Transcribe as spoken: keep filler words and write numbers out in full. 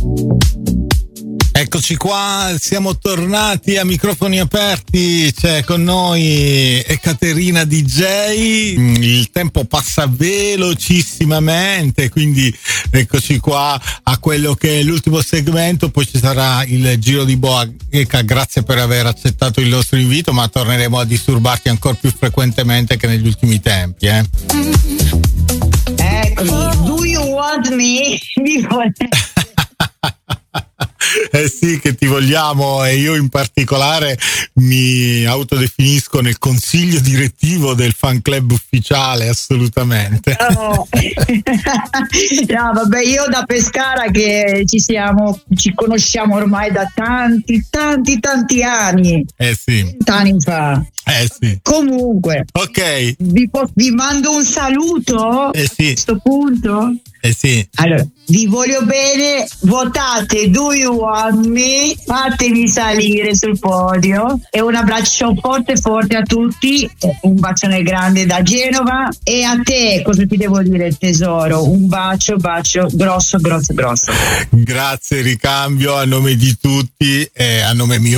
Eccoci qua, siamo tornati a microfoni aperti, c'è con noi Ekaterina D J, il tempo passa velocissimamente, quindi eccoci qua a quello che è l'ultimo segmento, poi ci sarà il giro di boa. Eka, grazie per aver accettato il nostro invito, ma torneremo a disturbarti ancora più frequentemente che negli ultimi tempi. Eh? Eccomi, do you want me? Eh sì, che ti vogliamo, e io in particolare mi autodefinisco nel consiglio direttivo del fan club ufficiale, assolutamente. Oh. No, vabbè, io da Pescara che ci siamo, ci conosciamo ormai da tanti, tanti, tanti anni. Eh sì. Anni fa. Eh sì. Comunque. Ok. Vi, po- vi mando un saluto. Eh sì. A questo punto. Eh sì. Allora, vi voglio bene, votate Do You Want Me, fatemi salire sul podio e un abbraccio forte forte a tutti, un bacione grande da Genova, e a te cosa ti devo dire tesoro, un bacio bacio grosso grosso grosso. Grazie, ricambio a nome di tutti e a nome mio